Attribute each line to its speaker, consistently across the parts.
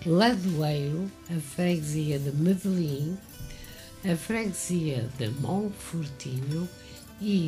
Speaker 1: Ladoeiro, a freguesia de Medellín, a freguesia de Monfortinho e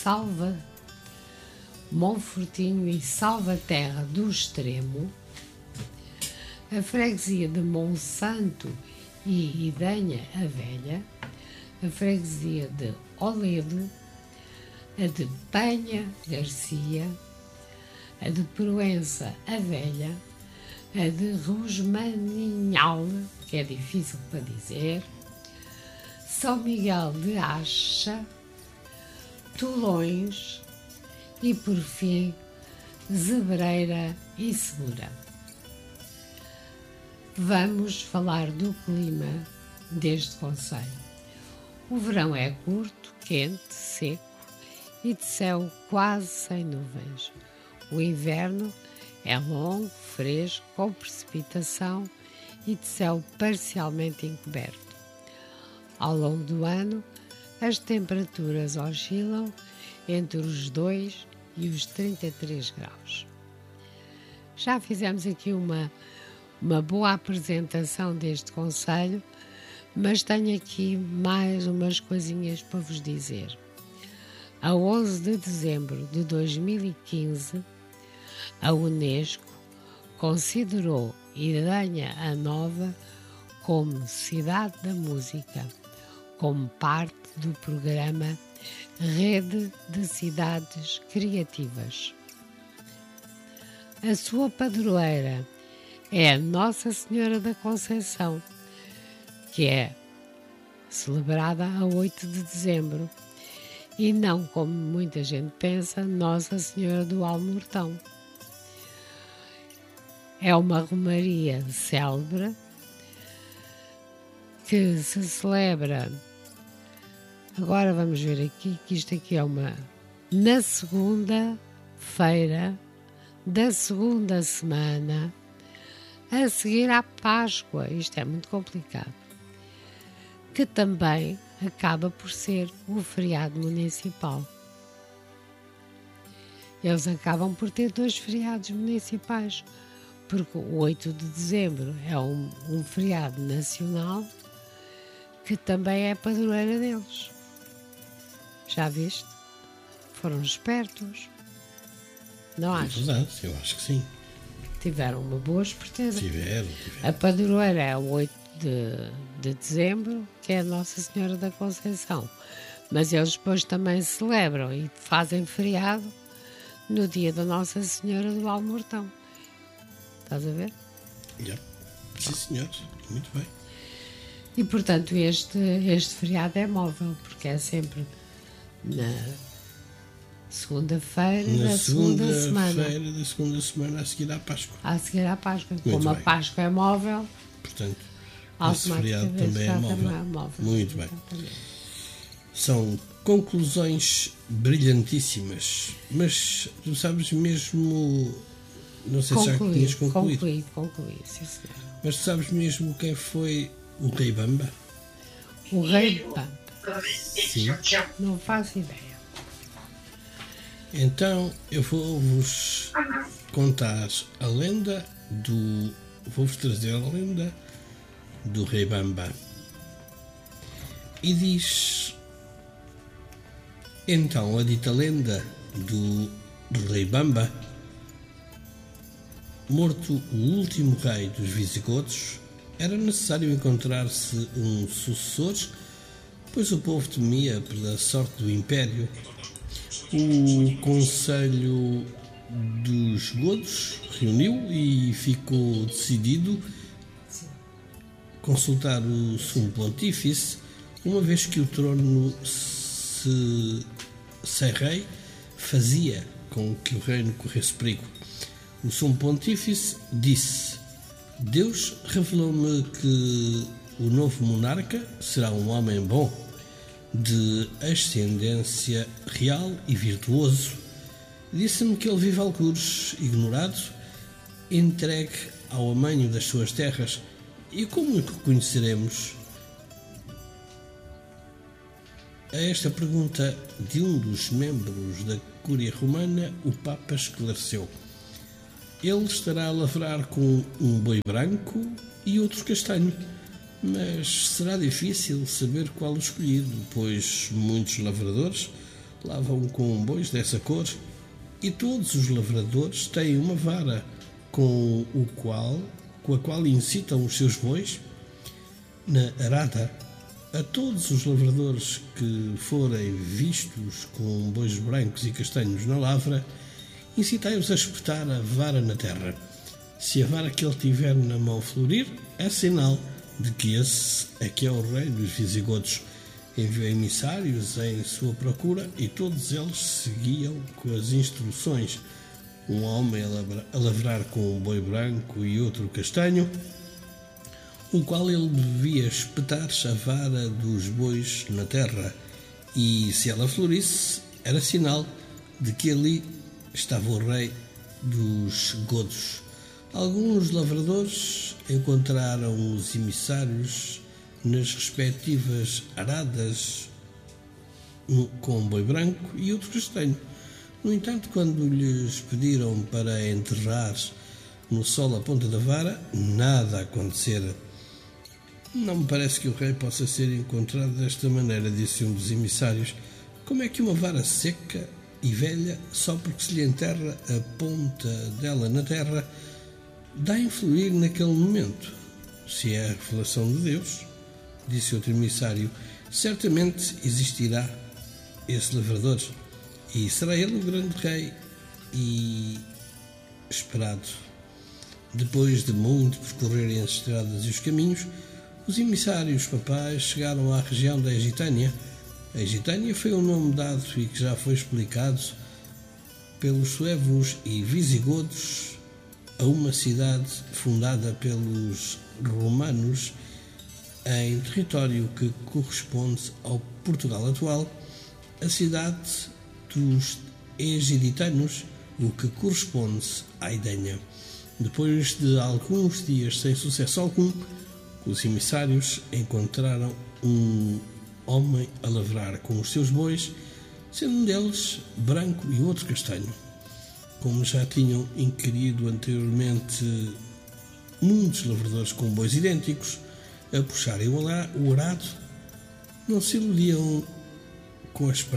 Speaker 1: Salvaterra do Extremo, a freguesia de Monsanto e Idanha a Velha, a freguesia de Oledo, a de Penha Garcia, a de Proença a Velha, a de Rosmaninhal, que é difícil para dizer, São Miguel de Acha, Tolões e, por fim, Zebreira e Segura. Vamos falar do clima deste concelho. O verão é curto, quente, seco e de céu quase sem nuvens. O inverno é longo, fresco, com precipitação e de céu parcialmente encoberto. Ao longo do ano, as temperaturas oscilam entre os 2 e os 33 graus. Já fizemos aqui uma boa apresentação deste concelho, mas tenho aqui mais umas coisinhas para vos dizer. A 11 de dezembro de 2015, a Unesco considerou Idanha a Nova como Cidade da Música, como parte do programa Rede de Cidades Criativas. A sua padroeira é a Nossa Senhora da Conceição, que é celebrada a 8 de dezembro, e não, como muita gente pensa, Nossa Senhora do Almortão. É uma romaria célebre que se celebra, agora vamos ver aqui, que isto aqui é na segunda-feira da segunda semana a seguir à Páscoa. Isto é muito complicado, que também acaba por ser o feriado municipal. Eles acabam por ter 2 feriados municipais, porque o 8 de dezembro é um feriado nacional que também é padroeira deles. Já viste? Foram espertos. Não achas?
Speaker 2: Eu acho que sim.
Speaker 1: Tiveram uma boa esperteza.
Speaker 2: Tiveram.
Speaker 1: A padroeira é o 8 de dezembro, que é a Nossa Senhora da Conceição. Mas eles depois também celebram e fazem feriado no dia da Nossa Senhora do Almortão. Estás a ver?
Speaker 2: Sim, senhor. Muito bem.
Speaker 1: E, portanto, este feriado é móvel, porque é sempre na segunda-feira da segunda semana.
Speaker 2: Segunda-feira da segunda semana a seguir à Páscoa.
Speaker 1: A seguir à Páscoa.
Speaker 2: Muito
Speaker 1: Como
Speaker 2: bem.
Speaker 1: A Páscoa é móvel,
Speaker 2: portanto, esse feriado também é móvel. Muito bem. São conclusões brilhantíssimas. Mas tu sabes mesmo... Não sei se já tinhas concluído.
Speaker 1: Concluí, sim, senhor.
Speaker 2: Mas tu sabes mesmo quem foi o Rei Bamba?
Speaker 1: O Rei Bamba?
Speaker 2: Sim.
Speaker 1: Não faço ideia.
Speaker 2: Então eu vou-vos contar a lenda do... Vou-vos trazer a lenda do Rei Bamba. E diz... Então, a dita lenda do Rei Bamba, morto o último rei dos visigodos, era necessário encontrar-se um sucessor, pois o povo temia pela sorte do império. O Conselho dos Godos reuniu e ficou decidido consultar o Sumo Pontífice, uma vez que o trono sem rei fazia com que o reino corresse perigo. O Sumo Pontífice disse: Deus revelou-me que o novo monarca será um homem bom, de ascendência real e virtuoso. Disse-me que ele vive algures, ignorado, entregue ao amanho das suas terras. E como o conheceremos? A esta pergunta de um dos membros da Cúria Romana, o Papa esclareceu: ele estará a lavrar com um boi branco e outro castanho, mas será difícil saber qual o escolhido, pois muitos lavradores lavam com bois dessa cor, e todos os lavradores têm uma vara com a qual incitam os seus bois na arada. A todos os lavradores que forem vistos com bois brancos e castanhos na lavra, incitai-os a espetar a vara na terra. Se a vara que ele tiver na mão florir, é sinal de que esse é que é o rei dos visigodos. Enviou emissários em sua procura e todos eles seguiam com as instruções. Um homem a lavrar com um boi branco e outro castanho, o qual ele devia espetar a vara dos bois na terra, e se ela florisse, era sinal de que ali estava o rei dos godos. Alguns lavradores encontraram os emissários nas respectivas aradas com um boi branco e outro castanho. No entanto, quando lhes pediram para enterrar no solo a ponta da vara, nada acontecera. Não me parece que o rei possa ser encontrado desta maneira, disse um dos emissários. Como é que uma vara seca e velha, só porque se lhe enterra a ponta dela na terra, dá a influir naquele momento? Se é a revelação de Deus, disse outro emissário, certamente existirá esse lavrador, e será ele o grande rei e esperado. Depois de muito percorrerem as estradas e os caminhos, os emissários papais chegaram à região da Egitânia. A Egitânia foi um nome dado e que já foi explicado pelos suevos e visigodos a uma cidade fundada pelos romanos em território que corresponde ao Portugal atual, a cidade dos egiditanos, o que corresponde à Idenha. Depois de alguns dias sem sucesso algum, os emissários encontraram um homem a lavrar com os seus bois, sendo um deles branco e outro castanho. Como já tinham inquirido anteriormente muitos lavradores com bois idênticos a puxarem o arado, não se iludiam com as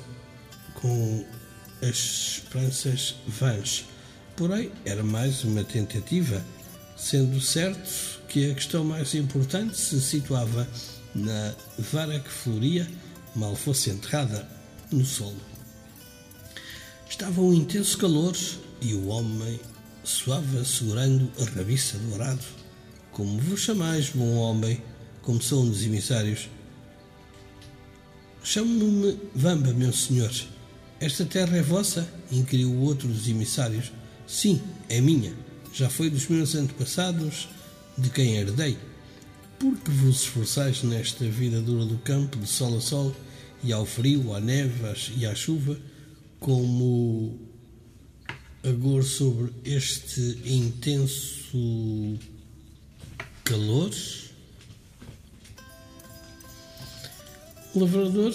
Speaker 2: esperanças vãs. Porém, era mais uma tentativa, sendo certo que a questão mais importante se situava na vara que floria, mal fosse enterrada no solo. Estava um intenso calor e o homem suava segurando a rabiça do arado. Como vos chamais, bom homem? Começou um dos emissários. Chamo-me Vamba, meu senhor. Esta terra é vossa? Inquiriu o outro dos emissários. Sim, é minha. Já foi dos meus antepassados, de quem herdei. Por que vos esforçais nesta vida dura do campo, de sol a sol, e ao frio, à neve e à chuva, como agora sobre este intenso calor? O lavrador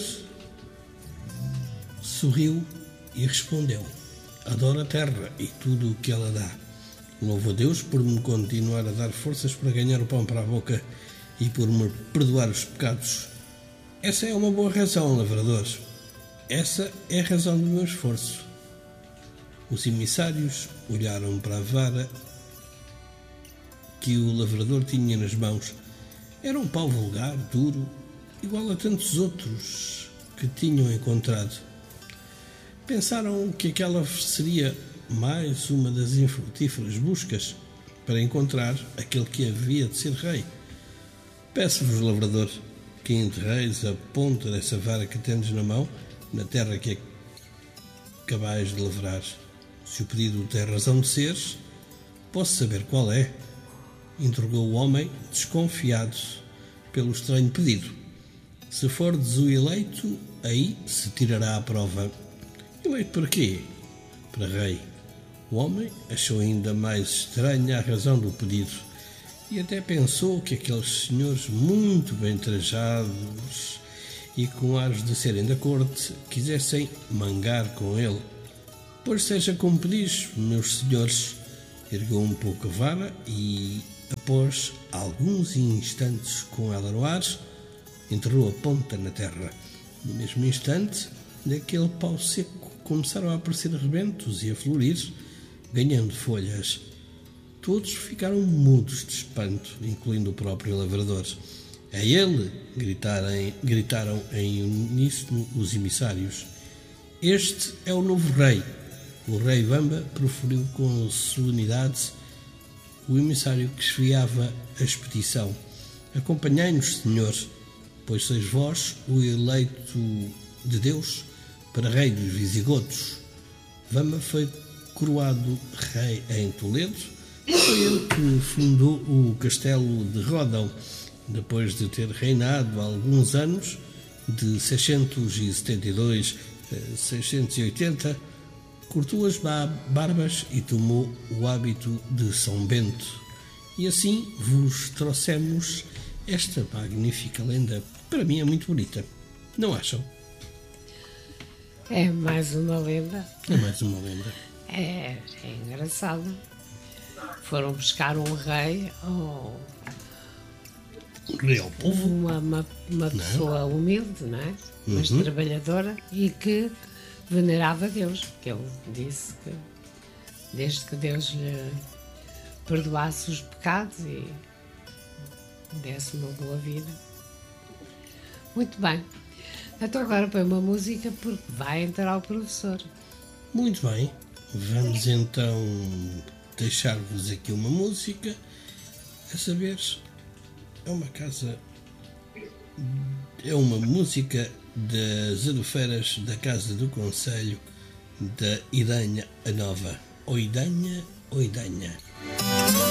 Speaker 2: sorriu e respondeu: adoro a terra e tudo o que ela dá. Louvo a Deus por me continuar a dar forças para ganhar o pão para a boca e por me perdoar os pecados. Essa é uma boa razão, lavrador. Essa é a razão do meu esforço. Os emissários olharam para a vara que o lavrador tinha nas mãos. Era um pau vulgar, duro, igual a tantos outros que tinham encontrado. Pensaram que aquela seria mais uma das infrutíferas buscas para encontrar aquele que havia de ser rei. Peço-vos, lavrador, que enterreis a ponta dessa vara que tendes na mão na terra que acabais de lavrar. Se o pedido tem razão de ser, posso saber qual é? Interrogou o homem, desconfiado pelo estranho pedido. Se fordes o eleito, aí se tirará a prova. Eleito para quê? Para rei. O homem achou ainda mais estranha a razão do pedido e até pensou que aqueles senhores muito bem trajados e com ares de serem da corte quisessem mangar com ele. Pois seja como pedis, meus senhores, ergueu um pouco a vara e, após alguns instantes com ela no ar, enterrou a ponta na terra. No mesmo instante, daquele pau seco começaram a aparecer rebentos e a florir, ganhando folhas. Todos ficaram mudos de espanto, incluindo o próprio lavrador. É ele! Gritaram em uníssono os emissários. Este é o novo rei. O rei Vamba proferiu com solenidade o emissário que esfiava a expedição. Acompanhai-nos, senhor, pois sois vós o eleito de Deus para rei dos visigodos. Vamba foi coroado rei em Toledo. Foi ele que fundou o castelo de Ródão, depois de ter reinado há alguns anos, de 672 a 680, cortou as barbas e tomou o hábito de São Bento. E assim vos trouxemos esta magnífica lenda. Para mim é muito bonita, não acham?
Speaker 1: É mais uma lenda.
Speaker 2: É mais uma lenda.
Speaker 1: É engraçado. Foram buscar um rei ou
Speaker 2: rei ao povo.
Speaker 1: Uma pessoa humilde, não é? Mas trabalhadora e que venerava Deus. Que ele disse que desde que Deus lhe perdoasse os pecados e desse uma boa vida. Muito bem. Então agora põe uma música porque vai entrar o professor. Muito
Speaker 2: bem. Vamos então deixar-vos aqui uma música. A saber, é uma música das Albufeiras da Casa do Conselho da Idanha a Nova. Oidanha, Oidanha.